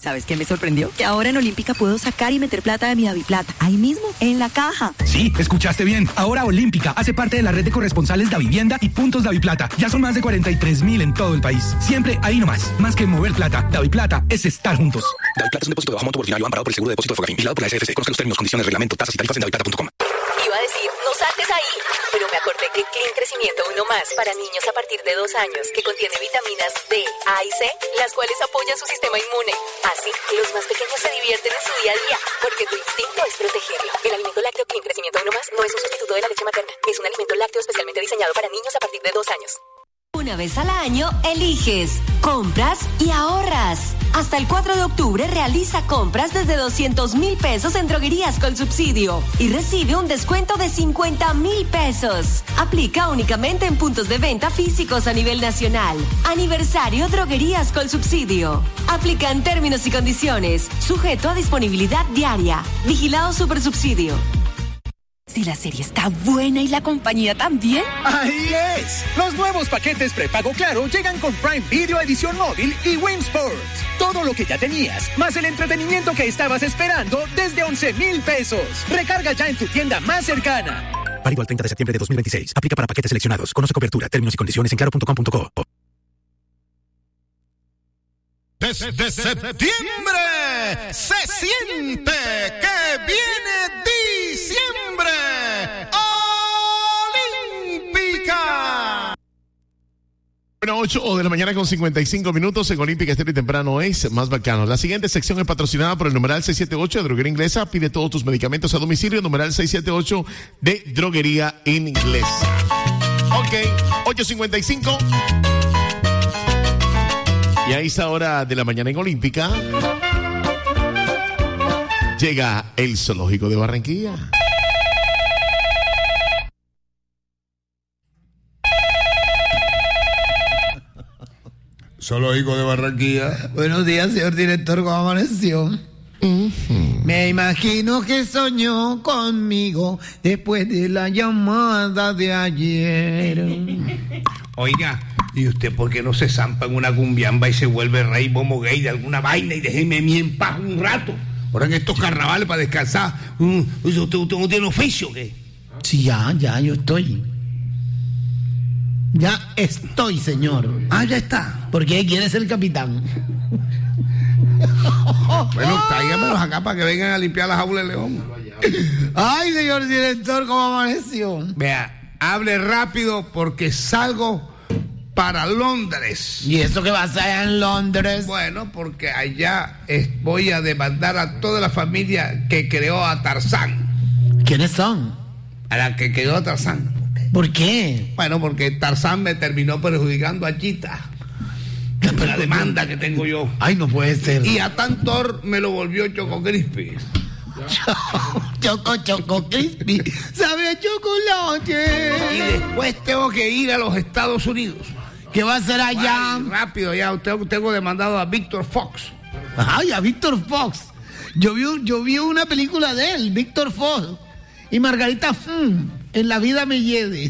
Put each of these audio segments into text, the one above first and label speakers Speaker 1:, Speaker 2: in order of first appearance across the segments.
Speaker 1: ¿Sabes qué me sorprendió? Que ahora en Olímpica puedo sacar y meter plata de mi DaviPlata. Ahí mismo, en la caja.
Speaker 2: Sí, escuchaste bien. Ahora Olímpica hace parte de la red de corresponsales Davivienda y puntos DaviPlata. Ya son más de 43,000 en todo el país. Siempre ahí nomás. Más que mover plata, DaviPlata es estar juntos.
Speaker 3: DaviPlata es un depósito de bajo monto ordinario amparado por el seguro de depósito de Fogafín. Vigilado por la SFC. Conozca los términos, condiciones, reglamento, tasas y tarifas en daviplata.com.
Speaker 1: Iba a decir, no saltes ahí. Pero me acordé que Clean Crecimiento Uno Más para niños a partir de 2 años, que contiene vitaminas D, A y C, las cuales apoyan su sistema inmune. Así, los más pequeños se divierten en su día a día, porque tu instinto es protegerlo. El alimento lácteo Clean Crecimiento Uno Más no es un sustituto de la leche materna. Es un alimento lácteo especialmente diseñado para niños a partir de 2 años.
Speaker 4: Una vez al año, eliges, compras y ahorras. Hasta el 4 de octubre realiza compras desde 200,000 pesos en Droguerías con Subsidio y recibe un descuento de 50,000 pesos. Aplica únicamente en puntos de venta físicos a nivel nacional. Aniversario Droguerías con Subsidio. Aplica en términos y condiciones. Sujeto a disponibilidad diaria. Vigilado Supersubsidio.
Speaker 1: Si la serie está buena y la compañía también.
Speaker 5: ¡Ahí es! Los nuevos paquetes prepago Claro llegan con Prime Video Edición Móvil y Win Sports. Todo lo que ya tenías, más el entretenimiento que estabas esperando desde 11,000 pesos. Recarga ya en tu tienda más cercana.
Speaker 2: Válido al 30 de septiembre de 2026. Aplica para paquetes seleccionados. Conoce cobertura, términos y condiciones en claro.com.co.
Speaker 6: Desde septiembre se siente que viene diciembre. Olímpica.
Speaker 7: Bueno, 8 de la mañana con 55 minutos en Olímpica Estéreo y temprano es más bacano. La siguiente sección es patrocinada por el numeral 678 de Droguería Inglesa. Pide todos tus medicamentos a domicilio. Numeral 678 de Droguería Inglesa. Ok, 8:55. Y a esta hora de la mañana en Olímpica llega el Zoológico de Barranquilla.
Speaker 8: Zoológico de Barranquilla.
Speaker 9: Buenos días, señor director, ¿cómo amaneció? Me imagino que soñó conmigo después de la llamada de ayer.
Speaker 8: Oiga, ¿y usted por qué no se zampa en una cumbiamba y se vuelve rey momo gay de alguna vaina y déjeme a mí en paz un rato? Ahora en estos carnavales para descansar, ¿usted no tiene oficio o qué?
Speaker 9: Sí, ya, yo estoy. Ya estoy, señor.
Speaker 8: Ah, ya está.
Speaker 9: ¿Por qué quiere ser capitán?
Speaker 8: Bueno, tráigamelos acá para que vengan a limpiar la jaula de león.
Speaker 9: Ay, señor director, ¿cómo amaneció?
Speaker 8: Vea, hable rápido porque salgo para Londres.
Speaker 9: ¿Y eso qué va a hacer allá en Londres?
Speaker 8: Bueno, porque allá voy a demandar a toda la familia que creó a Tarzán.
Speaker 9: ¿Quiénes son?
Speaker 8: A la que creó a Tarzán.
Speaker 9: ¿Por qué?
Speaker 8: Bueno, porque Tarzán me terminó perjudicando a Chita. La demanda que tengo yo.
Speaker 9: Ay, no puede ser.
Speaker 8: Y a Tantor me lo volvió Choco Crispy.
Speaker 9: Choco Crispy. ¿Sabe a chocolate?
Speaker 8: Y después tengo que ir a los Estados Unidos.
Speaker 9: ¿Qué va a hacer allá?
Speaker 8: Ay, rápido, ya tengo demandado a Víctor Fox.
Speaker 9: Ay, a Víctor Fox. Yo vi una película de él, Víctor Fox. Y Margarita, en la vida me lleve.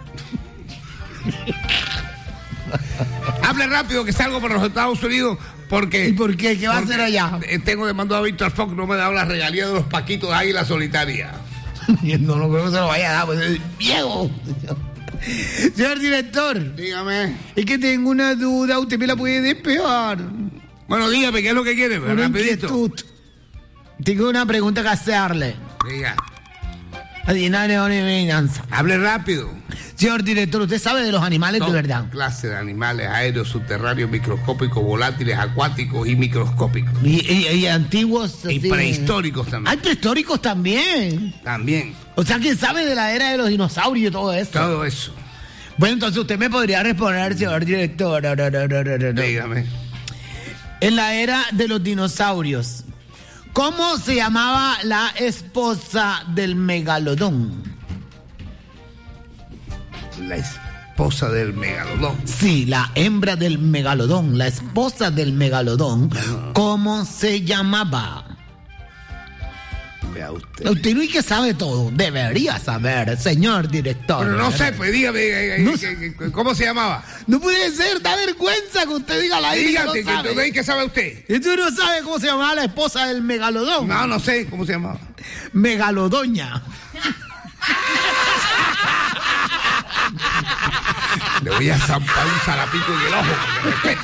Speaker 8: Hable rápido que salgo para los Estados Unidos porque...
Speaker 9: ¿Y por qué? ¿Qué va a hacer allá?
Speaker 8: Tengo demandado a Víctor Fox, no me ha dado la regalía de los paquitos de Águila Solitaria.
Speaker 9: No creo que se lo vaya a dar, pues es viejo. Señor director.
Speaker 8: Dígame.
Speaker 9: Es que tengo una duda, usted me la puede despejar.
Speaker 8: Bueno, dígame, ¿qué es lo que quiere? Rapidito.
Speaker 9: Tengo una pregunta que hacerle.
Speaker 8: Diga.
Speaker 9: Hable
Speaker 8: rápido.
Speaker 9: Señor director, ¿usted sabe de los animales de verdad?
Speaker 8: Clase de animales aéreos, subterráneos, microscópicos, volátiles, acuáticos y microscópicos.
Speaker 9: Y antiguos.
Speaker 8: Y
Speaker 9: así,
Speaker 8: prehistóricos también.
Speaker 9: Hay prehistóricos también.
Speaker 8: También.
Speaker 9: O sea, que sabe de la era de los dinosaurios y todo eso.
Speaker 8: Todo eso.
Speaker 9: Bueno, entonces usted me podría responder, señor director.
Speaker 8: Dígame.
Speaker 9: En la era de los dinosaurios, ¿cómo se llamaba la esposa del megalodón?
Speaker 8: La esposa del megalodón.
Speaker 9: Sí, la hembra del megalodón, la esposa del megalodón. ¿Cómo se llamaba?
Speaker 8: Vea usted.
Speaker 9: Usted no es que sabe todo. Debería saber, señor director.
Speaker 8: Pero no sé, pues dígame, ¿cómo se llamaba?
Speaker 9: No puede ser, da vergüenza que usted diga la hija.
Speaker 8: Dígate, ¿qué sabe usted?
Speaker 9: ¿Y tú no sabes cómo se llamaba la esposa del megalodón?
Speaker 8: No sé cómo se llamaba.
Speaker 9: Megalodoña.
Speaker 8: Le voy a zampar un zarapico en el ojo, que me respete.